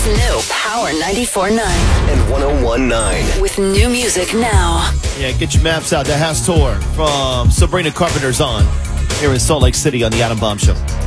It's new Power 94.9 and 101.9. with new music now. Yeah, get your maps out. The house tour from Sabrina Carpenter's on here in Salt Lake City on the Adam Bomb Show.